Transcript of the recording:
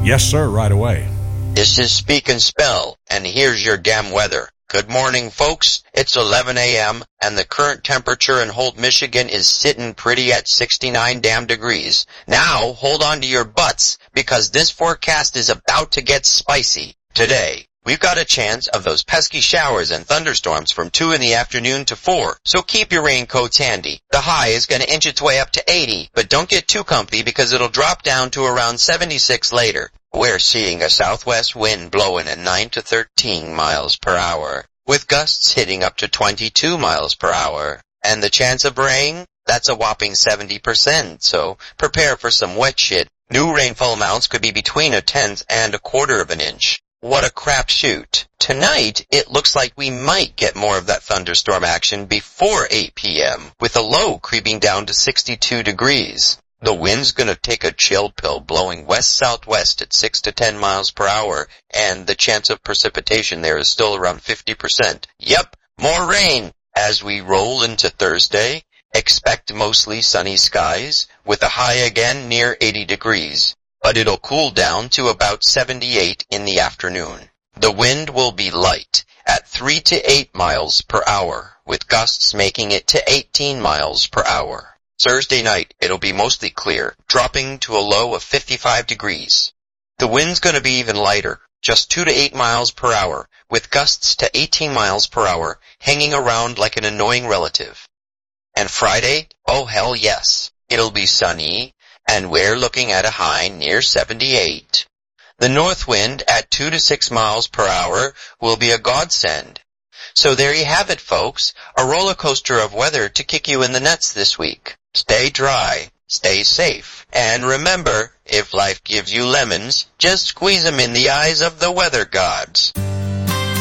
Yes, sir, right away. This is Speak and Spell, and here's your damn weather. Good morning, folks. It's 11 a.m., and the current temperature in Holt, Michigan is sitting pretty at 69 damn degrees. Now, hold on to your butts, because this forecast is about to get spicy. Today, we've got a chance of those pesky showers and thunderstorms from 2 in the afternoon to 4, so keep your raincoats handy. The high is going to inch its way up to 80, but don't get too comfy because it'll drop down to around 76 later. We're seeing a southwest wind blowing at 9 to 13 miles per hour, with gusts hitting up to 22 miles per hour. And the chance of rain? That's a whopping 70%, so prepare for some wet shit. New rainfall amounts could be between 1/10 and 1/4 of an inch. What a crapshoot. Tonight, it looks like we might get more of that thunderstorm action before 8 p.m., with a low creeping down to 62 degrees. The wind's gonna take a chill pill blowing west-southwest at 6 to 10 miles per hour, and the chance of precipitation there is still around 50%. Yep, more rain! As we roll into Thursday, expect mostly sunny skies, with a high again near 80 degrees. But it'll cool down to about 78 in the afternoon. The wind will be light, at 3 to 8 miles per hour, with gusts making it to 18 miles per hour. Thursday night, it'll be mostly clear, dropping to a low of 55 degrees. The wind's gonna be even lighter, just 2 to 8 miles per hour, with gusts to 18 miles per hour, hanging around like an annoying relative. And Friday? Oh hell yes. It'll be sunny, and we're looking at a high near 78. The north wind at 2 to 6 miles per hour will be a godsend. So there you have it, folks, a roller coaster of weather to kick you in the nuts this week. Stay dry, stay safe, and remember, if life gives you lemons, just squeeze them in the eyes of the weather gods.